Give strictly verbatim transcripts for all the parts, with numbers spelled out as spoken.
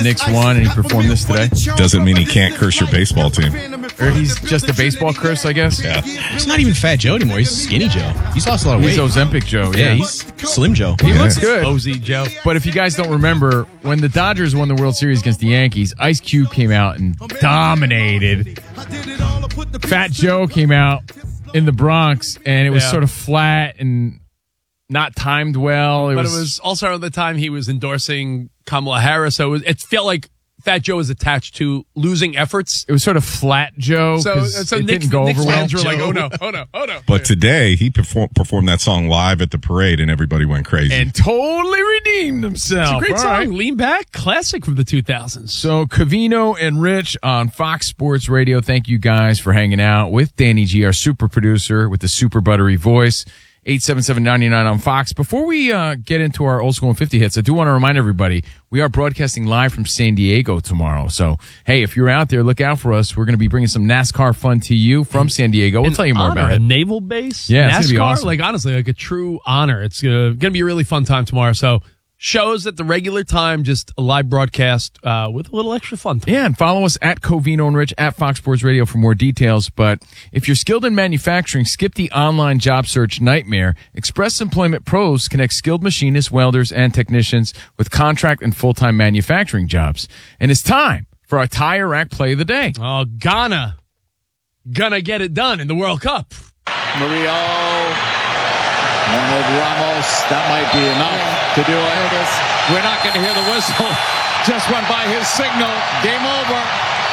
Knicks won and he performed this today. Doesn't mean he can't curse your baseball team. Or he's just a baseball curse, I guess. Yeah. He's not even Fat Joe anymore. He's Skinny Joe. He's lost a lot of weight. He's Ozempic Joe. Yeah, Yeah, he's Slim Joe. He looks good. O Z Joe. But if you guys don't remember, when the Dodgers won the World Series against the Yankees, Ice Cube came out and dominated. Fat Joe came out in the Bronx, and it was Yeah. sort of flat and not timed well. It But was, it was also at the time he was endorsing Kamala Harris, so it, was, it felt like Fat Joe was attached to losing efforts. it was sort of flat Joe. So, 'cause so it Knicks, didn't go Knicks over well. fans were like, oh no, oh no, oh no. But today, he perform, performed that song live at the parade, and everybody went crazy. And totally redeemed himself. It's a great All song. right. Lean Back, classic from the two thousands. So Covino and Rich on Fox Sports Radio. Thank you guys for hanging out with Danny G, our super producer with the super buttery voice. eight seven seven, nine nine on Fox. Before we uh, get into our old school and fifty hits, I do want to remind everybody we are broadcasting live from San Diego tomorrow. So, hey, if you're out there, look out for us. We're going to be bringing some NASCAR fun to you from San Diego. We'll An tell you more honor, about a it. naval base, Yeah, it's gonna NASCAR, be awesome. like honestly, like a true honor. It's uh, going to be a really fun time tomorrow. So shows at the regular time, just a live broadcast uh, with a little extra fun time. Yeah, and follow us at Covino and Rich at Fox Sports Radio for more details. But if you're skilled in manufacturing, skip the online job search nightmare. Express Employment Pros connect skilled machinists, welders, and technicians with contract and full-time manufacturing jobs. And it's time for our Tire Rack Play of the Day. Oh, Ghana, gonna get it done in the World Cup. Murillo, Ronald Ramos, that might be enough to do it. We're not going to hear the whistle. Just went by his signal. Game over.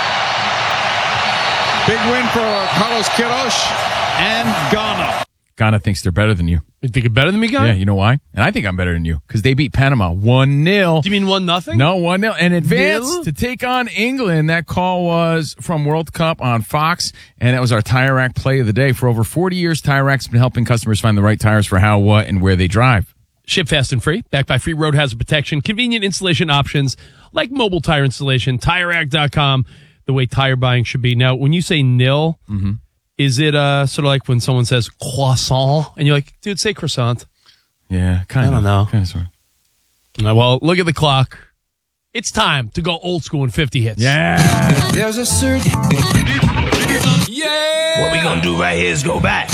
Big win for Carlos Queiroz and Ghana. Ghana thinks they're better than you. You think it better than me, Ghana? Yeah, you know why? And I think I'm better than you because they beat Panama one nil. Do you mean one nothing? No, one nil. And advance Nil? to take on England. That call was from World Cup on Fox, and that was our Tire Rack Play of the Day. For over forty years, Tire Rack's been helping customers find the right tires for how, what, and where they drive. Ship fast and free, backed by free road hazard protection, convenient installation options like mobile tire installation, tire rack dot com, the way tire buying should be. Now, when you say nil, Mm-hmm. is it uh, sort of like when someone says croissant and you're like, dude, say croissant? Yeah, kind of. I don't know. Kind of, sort of. Uh, Well, look at the clock. It's time to go old school and fifty hits. Yeah. There's a certain. Yeah. What we gonna do right here is go back.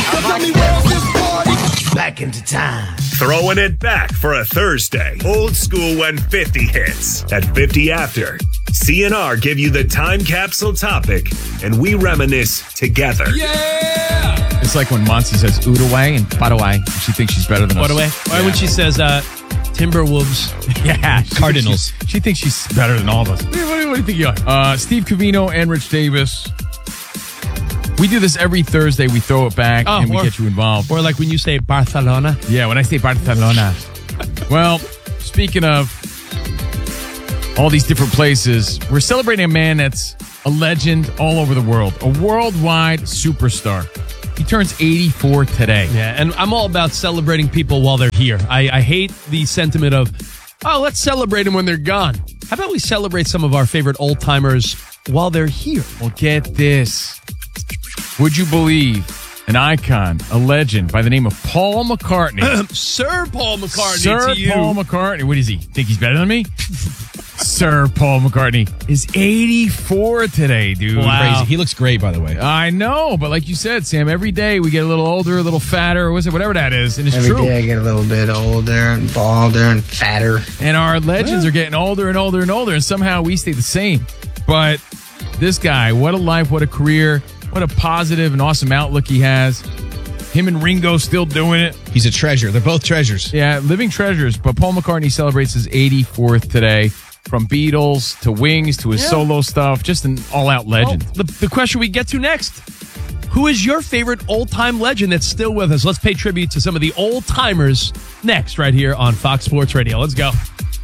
Back into time. Throwing it back for a Thursday. Old school and fifty hits. At fifty after, C N R give you the time capsule topic, and we reminisce together. Yeah. It's like when Monty says Udaway and Badaway. She thinks she's better than What us. away? Or when she says uh, Timberwolves. Yeah. she Cardinals. thinks She, she thinks she's better than all of us. What do you, what do you think you are? Uh, Steve Covino and Rich Davis. We do this every Thursday. We throw it back Oh, and we or- get you involved. Or like when you say Barcelona. Yeah, when I say Barcelona. Well, speaking of all these different places, we're celebrating a man that's a legend all over the world, a worldwide superstar. He turns eighty-four today. Yeah, and I'm all about celebrating people while they're here. I, I hate the sentiment of, oh, let's celebrate them when they're gone. How about we celebrate some of our favorite old timers while they're here? Well, get this. Would you believe an icon, a legend by the name of Paul McCartney? Sir Paul McCartney Sir to you. Paul McCartney. What is he? Think he's better than me? Sir Paul McCartney is eighty-four today, dude. Wow. Crazy. He looks great, by the way. I know, but like you said, Sam, every day we get a little older, a little fatter, or whatever that is, and it's Every true. day I get a little bit older and balder and fatter. And our legends are getting older and older and older, and somehow we stay the same. But this guy, what a life, what a career, what a positive and awesome outlook he has. Him and Ringo still doing it. He's a treasure. They're both treasures. Yeah, living treasures. But Paul McCartney celebrates his eighty-fourth today. From Beatles to Wings to his Yeah. solo stuff, just an all-out legend. Well, the, the question we get to next, who is your favorite old-time legend that's still with us? Let's pay tribute to some of the old-timers next right here on Fox Sports Radio. Let's go.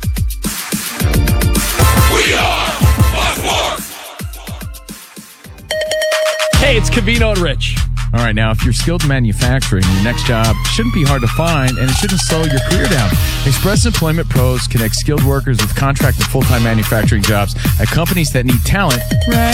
We are Fox Hey, it's Covino and Rich. All right, now, if you're skilled in manufacturing, your next job shouldn't be hard to find, and it shouldn't slow your career down. Express Employment Pros connect skilled workers with contract and full-time manufacturing jobs at companies that need talent right